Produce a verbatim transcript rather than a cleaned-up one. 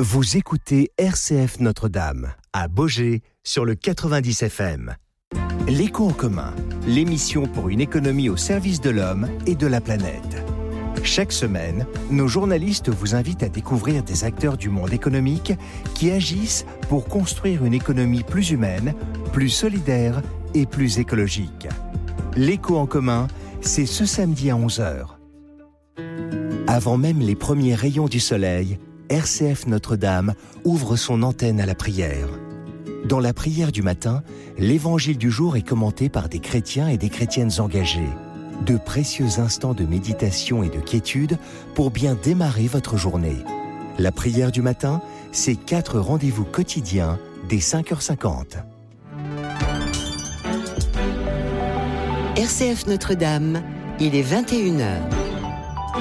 Vous écoutez R C F Notre-Dame, à Baugé, sur le quatre-vingt-dix F M. L'écho en commun, l'émission pour une économie au service de l'homme et de la planète. Chaque semaine, nos journalistes vous invitent à découvrir des acteurs du monde économique qui agissent pour construire une économie plus humaine, plus solidaire et plus écologique. L'écho en commun, c'est ce samedi à onze heures. Avant même les premiers rayons du soleil, R C F Notre-Dame ouvre son antenne à la prière. Dans la prière du matin, l'évangile du jour est commenté par des chrétiens et des chrétiennes engagés. De précieux instants de méditation et de quiétude pour bien démarrer votre journée. La prière du matin, c'est quatre rendez-vous quotidiens dès cinq heures cinquante. R C F Notre-Dame, il est vingt et une heures.